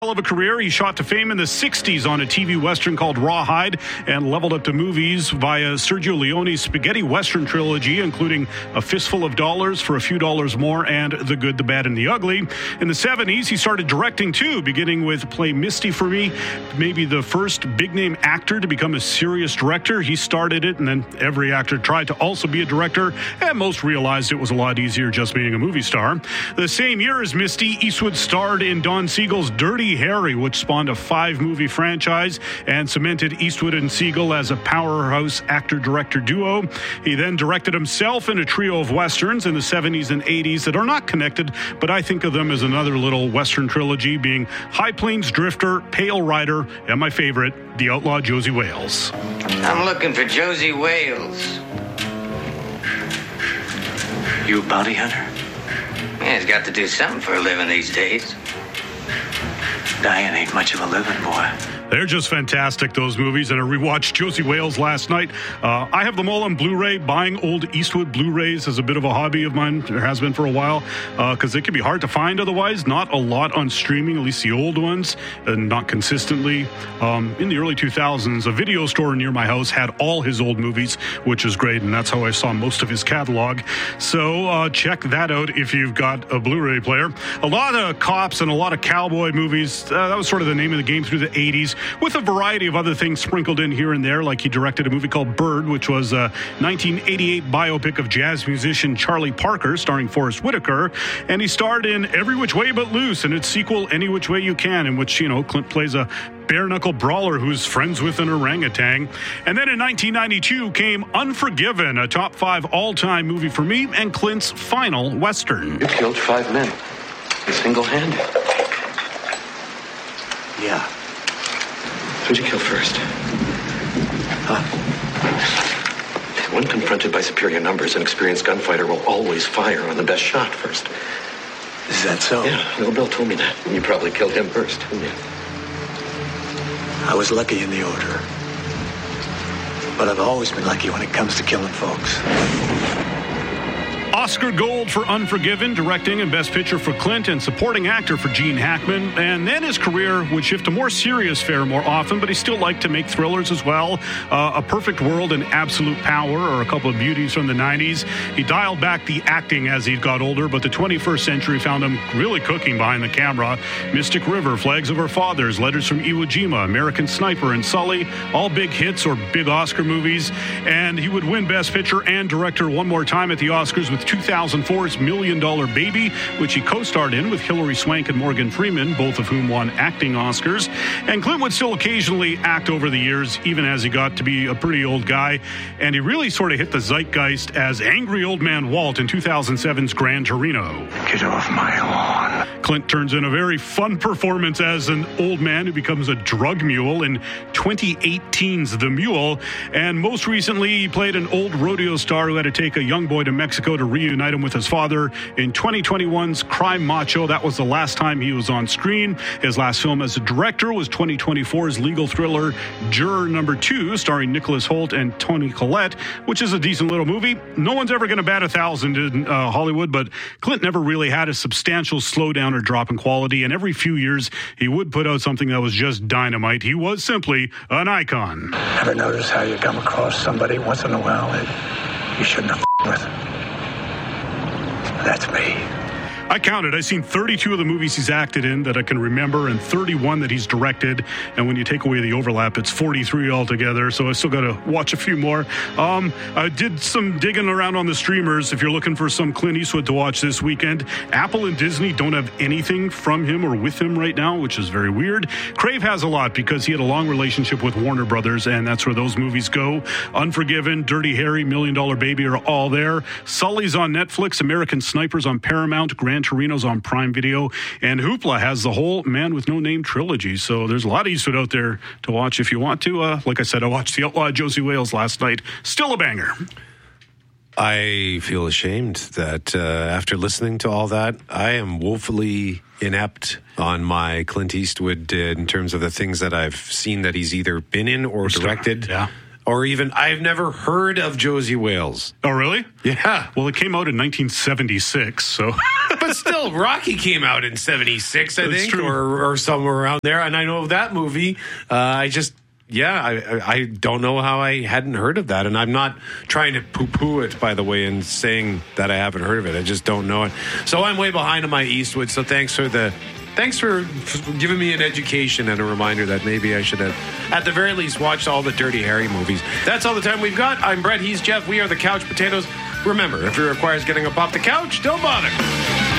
Of a career. He shot to fame in the 60s on a TV Western called Rawhide and leveled up to movies via Sergio Leone's spaghetti Western trilogy, including A Fistful of Dollars for a Few Dollars More and The Good, the Bad, and the Ugly. In the 70s, he started directing too, beginning with Play Misty for Me, maybe the first big-name actor to become a serious director. He started it, and then every actor tried to also be a director, and most realized it was a lot easier just being a movie star. The same year as Misty, Eastwood starred in Don Siegel's Dirty Harry, which spawned a 5-movie franchise and cemented Eastwood and Siegel as a powerhouse actor-director duo. He then directed himself in a trio of westerns in the 70s and 80s that are not connected, but I think of them as another little western trilogy, being High Plains Drifter, Pale Rider, and my favorite, The Outlaw Josie Wales. I'm looking for Josie Wales. You a bounty hunter? Yeah, he's got to do something for a living these days. Dying ain't much of a living, boy. They're just fantastic, those movies, and I rewatched Josie Wales last night. I have them all on Blu-ray. Buying old Eastwood Blu-rays is a bit of a hobby of mine. There has been for a while, because they can be hard to find otherwise. Not a lot on streaming, at least the old ones, and not consistently. In the early 2000s, a video store near my house had all his old movies, which is great, and that's how I saw most of his catalog. So check that out if you've got a Blu-ray player. A lot of cops and a lot of cowboy movies. That was sort of the name of the game through the 80s. With a variety of other things sprinkled in here and there, like he directed a movie called Bird, which was a 1988 biopic of jazz musician Charlie Parker, starring Forrest Whitaker. And he starred in Every Which Way But Loose and its sequel, Any Which Way You Can, in which, Clint plays a bare-knuckle brawler who's friends with an orangutan. And then in 1992 came Unforgiven, a top 5 all-time movie for me, and Clint's final Western. You killed 5 men. Single-handed. Yeah. Who'd you kill first? Huh? When confronted by superior numbers, an experienced gunfighter will always fire on the best shot first. Is that so? Yeah, Little Bill told me that. And you probably killed him first, didn't you? I was lucky in the order. But I've always been lucky when it comes to killing folks. Oscar Gold for Unforgiven, directing and Best Picture for Clint, and supporting actor for Gene Hackman. And then his career would shift to more serious fare more often, but he still liked to make thrillers as well. A Perfect World and Absolute Power are a couple of beauties from the 90s. He dialed back the acting as he got older, but the 21st century found him really cooking behind the camera. Mystic River, Flags of Our Fathers, Letters from Iwo Jima, American Sniper, and Sully, all big hits or big Oscar movies. And he would win Best Picture and Director one more time at the Oscars with 2004's $1 Million Baby, which he co-starred in with Hilary Swank and Morgan Freeman, both of whom won acting Oscars. And Clint would still occasionally act over the years, even as he got to be a pretty old guy. And he really sort of hit the zeitgeist as Angry Old Man Walt in 2007's Gran Torino. Get off my lawn. Clint turns in a very fun performance as an old man who becomes a drug mule in 2018's The Mule. And most recently, he played an old rodeo star who had to take a young boy to Mexico to reunite him with his father in 2021's Crime Macho. That was the last time he was on screen. His last film as a director was 2024's legal thriller Juror Number 2, starring Nicholas Hoult and Toni Collette, which is a decent little movie. No one's ever going to bat 1,000 in Hollywood, but Clint never really had a substantial slowdown or drop in quality, and every few years he would put out something that was just dynamite. He was simply an icon. Ever notice how you come across somebody once in a while that you shouldn't have with? That's me. I counted. I've seen 32 of the movies he's acted in that I can remember and 31 that he's directed. And when you take away the overlap, it's 43 altogether. So I still got to watch a few more. I did some digging around on the streamers. If you're looking for some Clint Eastwood to watch this weekend, Apple and Disney don't have anything from him or with him right now, which is very weird. Crave has a lot because he had a long relationship with Warner Brothers, and that's where those movies go. Unforgiven, Dirty Harry, $1 Million Baby are all there. Sully's on Netflix, American Snipers on Paramount, Gran Torino's on Prime Video, and Hoopla has the whole Man with No Name trilogy. So there's a lot of Eastwood out there to watch if you want to. Like I said, I watched The Outlaw Josie Wales last night. Still a banger. I feel ashamed that after listening to all that, I am woefully inept on my Clint Eastwood in terms of the things that I've seen that he's either been in or directed. Yeah. or even I've never heard of Josie Wales. Oh, really? Yeah. Well, it came out in 1976, so... But still, Rocky came out in 76, I That's think, true. or somewhere around there. And I know of that movie. I don't know how I hadn't heard of that. And I'm not trying to poo-poo it, by the way, and saying that I haven't heard of it. I just don't know it. So I'm way behind on my Eastwood. So thanks for giving me an education and a reminder that maybe I should have, at the very least, watched all the Dirty Harry movies. That's all the time we've got. I'm Brett. He's Jeff. We are the Couch Potatoes. Remember, if it requires getting up off the couch, don't bother.